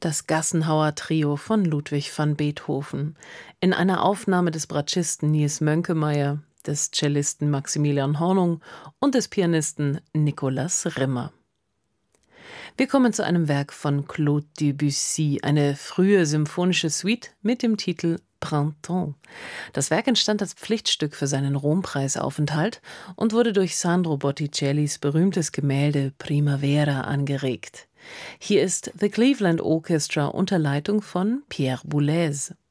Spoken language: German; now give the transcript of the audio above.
Das Gassenhauer-Trio von Ludwig van Beethoven in einer Aufnahme des Bratschisten Nils Mönkemeyer, des Cellisten Maximilian Hornung und des Pianisten Nicolas Rimmer. Wir kommen zu einem Werk von Claude Debussy, eine frühe symphonische Suite mit dem Titel Printemps. Das Werk entstand als Pflichtstück für seinen Rompreisaufenthalt und wurde durch Sandro Botticellis berühmtes Gemälde Primavera angeregt. Hier ist The Cleveland Orchestra unter Leitung von Pierre Boulez.